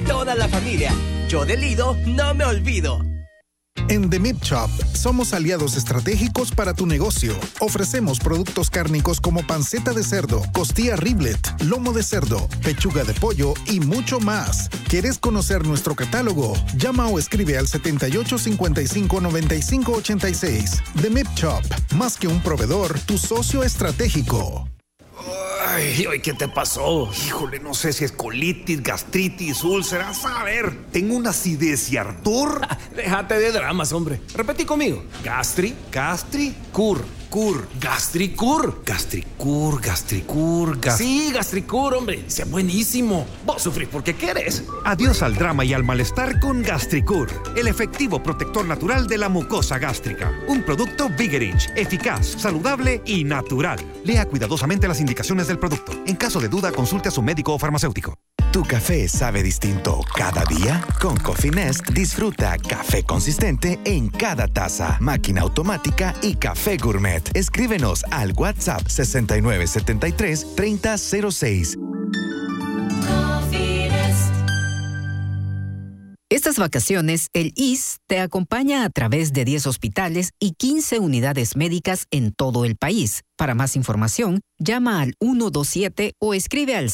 toda la familia. Yo de Lido no me olvido. En The Meat Shop somos aliados estratégicos para tu negocio. Ofrecemos productos cárnicos como panceta de cerdo, costilla riblet, lomo de cerdo, pechuga de pollo y mucho más. ¿Quieres conocer nuestro catálogo? Llama o escribe al 7855-9586. The Meat Shop, más que un proveedor, tu socio estratégico. Ay, ¿qué te pasó? Híjole, no sé si es colitis, gastritis, úlceras. A ver, tengo una acidez y ardor. Déjate de dramas, hombre. Repetí conmigo. Gastri, cur. Gastricur. Gastricur. Sí, Gastricur, hombre. Sea buenísimo. Vos sufrís porque querés. Adiós al drama y al malestar con Gastricur, el efectivo protector natural de la mucosa gástrica. Un producto Vigerich, eficaz, saludable y natural. Lea cuidadosamente las indicaciones del producto. En caso de duda, consulte a su médico o farmacéutico. ¿Tu café sabe distinto cada día? Con Coffee Nest disfruta café consistente en cada taza, máquina automática y café gourmet. Escríbenos al WhatsApp 6973-3006. Estas vacaciones, el ISSSTE te acompaña a través de 10 hospitales y 15 unidades médicas en todo el país. Para más información, llama al 127 o escribe al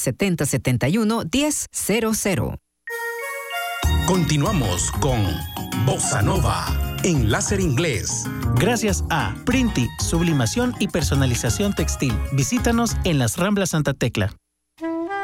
7071-1000. Continuamos con Bossa Nova en Láser Inglés. Gracias a Printi, sublimación y personalización textil. Visítanos en Las Ramblas Santa Tecla.